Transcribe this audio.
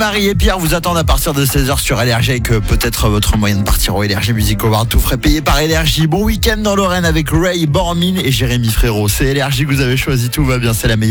Marie et Pierre vous attendent à partir de 16h sur Énergie avec peut-être votre moyen de partir au Énergie Music Award. Tout frais payé par Énergie. Bon week-end dans Lorraine avec Ray, Bormin et Jérémy Frérot. C'est Énergie que vous avez choisi, tout va bien, c'est la meilleure.